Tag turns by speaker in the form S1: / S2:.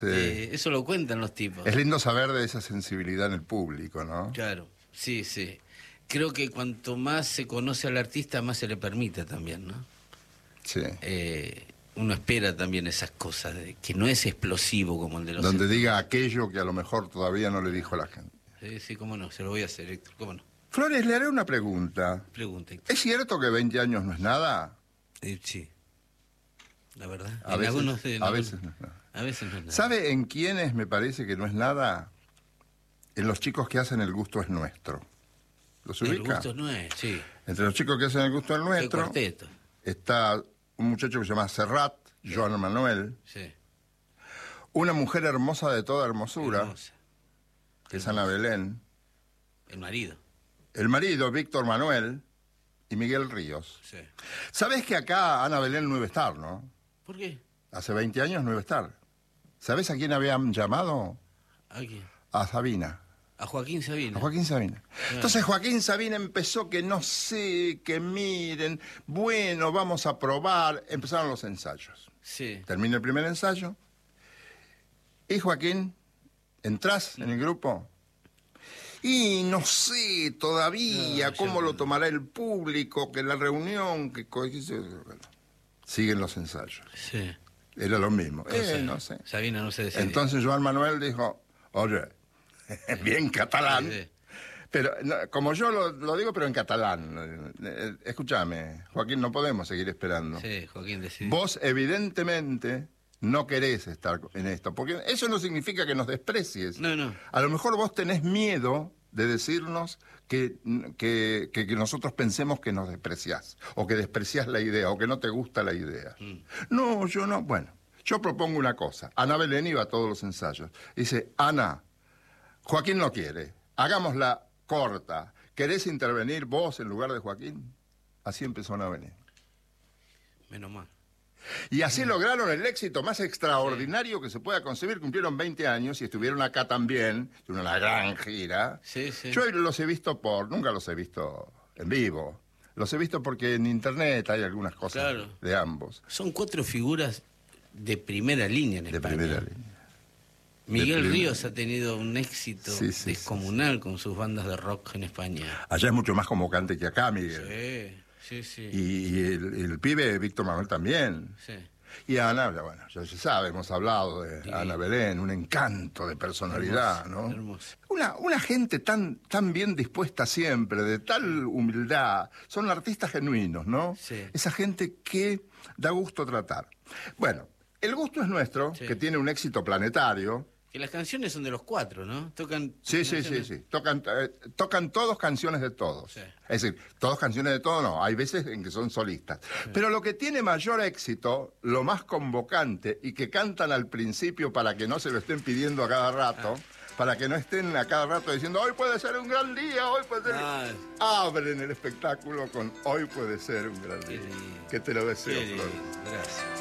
S1: Eso lo cuentan los tipos.
S2: Es lindo saber de esa sensibilidad en el público, ¿no?
S1: Claro, sí, sí. Creo que cuanto más se conoce al artista, más se le permite también, ¿no?
S2: Sí.
S1: Uno espera también esas cosas, que no es explosivo como el de los...
S2: Donde diga aquello que a lo mejor todavía no le dijo a la gente.
S1: Sí, sí, cómo no, se lo voy a hacer, Héctor, cómo no.
S2: Flores, le haré una pregunta.
S1: Pregunta, Héctor.
S2: ¿Es cierto que 20 años no es nada?
S1: Sí, la verdad.
S2: A veces no es nada.
S1: A veces no es nada.
S2: ¿Sabe en quiénes me parece que no es nada? En los chicos que hacen El Gusto es Nuestro. ¿Los ubica?
S1: El Gusto es nuestro, sí.
S2: Entre los chicos que hacen El Gusto es Nuestro
S1: El cuarteto.
S2: está un muchacho que se llama Serrat, sí. Joan Manuel.
S1: Sí.
S2: Una mujer hermosa de toda hermosura,
S1: Hermosa.
S2: que es Ana Belén.
S1: El marido.
S2: El marido, Víctor Manuel, y Miguel Ríos.
S1: Sí.
S2: ¿Sabés que acá Ana Belén no iba a estar, no?
S1: ¿Por qué?
S2: Hace 20 años no iba a estar. ¿Sabés a quién habían llamado?
S1: ¿A quién?
S2: A Sabina.
S1: A Joaquín Sabina.
S2: A Joaquín Sabina.
S1: Claro.
S2: Entonces Joaquín Sabina empezó que no sé, que miren, bueno, vamos a probar. Empezaron los ensayos.
S1: Sí.
S2: Termina el primer ensayo. Y Joaquín, ¿entrás en el grupo? Y no sé todavía cómo lo tomará el público, que la reunión, que... Siguen los ensayos.
S1: Sí.
S2: Era lo mismo.
S1: Entonces,
S2: no sé.
S1: Sabina no se decide.
S2: Entonces Joan Manuel dijo, oye, bien catalán,
S1: Sí.
S2: pero no, como yo lo digo, pero en catalán. Escúchame, Joaquín, no podemos seguir esperando.
S1: Sí, Joaquín decidió.
S2: Vos evidentemente no querés estar en esto, porque eso no significa que nos desprecies.
S1: No, no.
S2: A lo mejor vos tenés miedo de decirnos que nosotros pensemos que nos despreciás, o que despreciás la idea, o que no te gusta la idea. No, yo no. Bueno, yo propongo una cosa. Ana Belén iba a todos los ensayos. Dice, Ana, Joaquín no quiere, hagámosla corta. ¿Querés intervenir vos en lugar de Joaquín? Así empezó Ana Belén.
S1: Menos mal.
S2: Y así lograron el éxito más extraordinario que se pueda concebir. Cumplieron 20 años y estuvieron acá también, en una gran gira.
S1: Sí, sí.
S2: Yo los he visto nunca los he visto en vivo. Los he visto porque en internet hay algunas cosas de ambos.
S1: Son 4 figuras de primera línea en España.
S2: De primera línea.
S1: Miguel Ríos ha tenido un éxito descomunal con sus bandas de rock en España.
S2: Allá es mucho más convocante que acá, Miguel.
S1: Sí, sí.
S2: Y el pibe Víctor Manuel también.
S1: Sí.
S2: Y Ana, bueno, ya se sabe, hemos hablado de Ana Belén, un encanto de personalidad,
S1: hermoso,
S2: ¿no?
S1: Hermoso.
S2: Una gente tan bien dispuesta siempre, de tal humildad. Son artistas genuinos, ¿no?
S1: Sí.
S2: Esa gente que da gusto tratar. Bueno, El Gusto es Nuestro, que tiene un éxito planetario.
S1: Que las canciones son de los 4, ¿no? Tocan...
S2: Sí. Tocan todos canciones de todos. Sí. Es decir, todos canciones de todos no. Hay veces en que son solistas. Sí. Pero lo que tiene mayor éxito, lo más convocante, y que cantan al principio para que no se lo estén pidiendo a cada rato, para que no estén a cada rato diciendo, hoy puede ser un gran día, hoy puede ser... Abren el espectáculo con hoy puede ser un gran día. Que te lo deseo, Flor.
S1: Gracias.